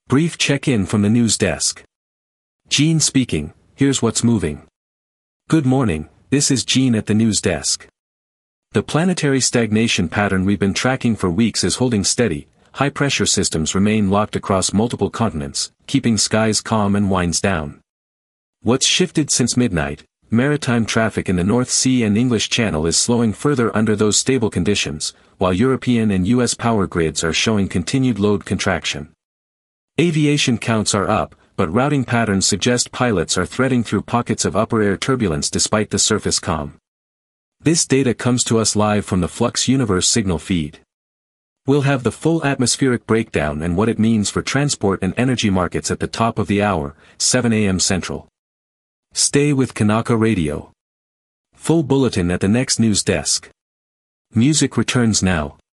Brief check-in from the news desk. Gene speaking, here's what's moving. Good morning, this is Gene at the news desk. The planetary stagnation pattern we've been tracking for weeks is holding steady. High-pressure systems remain locked across multiple continents, keeping skies calm and winds down. What's shifted since midnight? Maritime traffic in the North Sea and English Channel is slowing further under those stable conditions, while European and US power grids are showing continued load contraction. Aviation counts are up, but routing patterns suggest pilots are threading through pockets of upper-air turbulence despite the surface calm. This data comes to us live from the Flux Universe signal feed. We'll have the full atmospheric breakdown and what it means for transport and energy markets at the top of the hour, 7 a.m. Central. Stay with Kanaka Radio. Full bulletin at the next news desk. Music returns now.